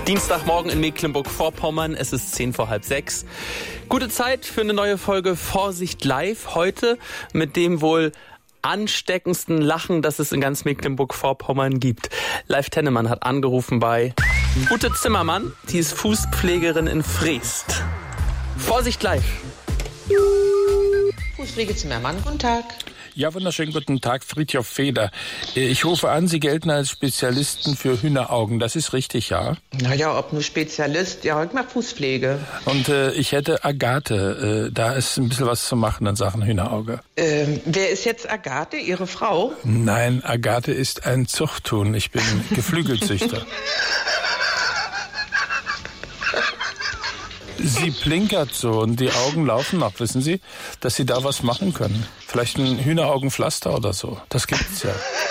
Dienstagmorgen in Mecklenburg-Vorpommern, es ist 5:10. Gute Zeit für eine neue Folge Vorsicht live. Heute mit dem wohl ansteckendsten Lachen, das es in ganz Mecklenburg-Vorpommern gibt. Live Tennemann hat angerufen bei Ute Zimmermann, die ist Fußpflegerin in Freest. Vorsicht live. Fußpflege Zimmermann, guten Tag. Ja, wunderschönen guten Tag, Friedhof Feder. Ich rufe an, Sie gelten als Spezialisten für Hühneraugen. Das ist richtig, ja? Naja, ob nur Spezialist, ja, ich mache Fußpflege. Und ich hätte Agathe. Da ist ein bisschen was zu machen in Sachen Hühnerauge. Wer ist jetzt Agathe, Ihre Frau? Nein, Agathe ist ein Zuchthuhn. Ich bin Geflügelzüchter. Sie plinkert so und die Augen laufen noch, wissen Sie, dass Sie da was machen können. Vielleicht ein Hühneraugenpflaster oder so. Das gibt's ja.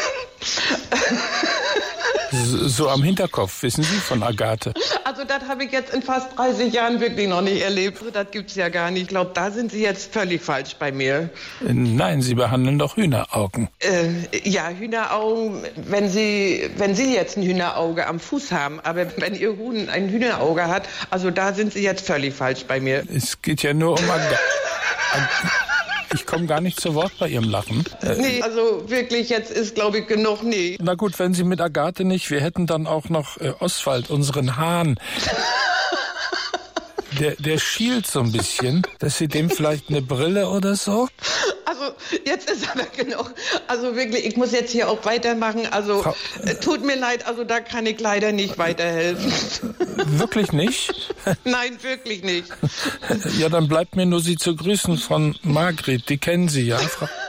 So am Hinterkopf, wissen Sie, von Agathe. Also das habe ich jetzt in fast 30 Jahren wirklich noch nicht erlebt. Das gibt's ja gar nicht. Ich glaube, da sind Sie jetzt völlig falsch bei mir. Nein, Sie behandeln doch Hühneraugen. Ja, Hühneraugen, wenn Sie jetzt ein Hühnerauge am Fuß haben, aber wenn Ihr Huhn ein Hühnerauge hat, also da sind Sie jetzt völlig falsch bei mir. Es geht ja nur um Agathe. Ich komme gar nicht zu Wort bei Ihrem Lachen. Nee, also wirklich, jetzt ist, glaube ich, genug, nee. Na gut, wenn Sie mit Agathe nicht, wir hätten dann auch noch Oswald, unseren Hahn. Der schielt so ein bisschen, dass Sie dem vielleicht eine Brille oder so? Also, jetzt ist aber genug. Also wirklich, ich muss jetzt hier auch weitermachen. Also, tut mir leid, also da kann ich leider nicht weiterhelfen. Wirklich nicht? Nein, wirklich nicht. Ja, dann bleibt mir nur Sie zu grüßen von Margret. Die kennen Sie ja, Frau...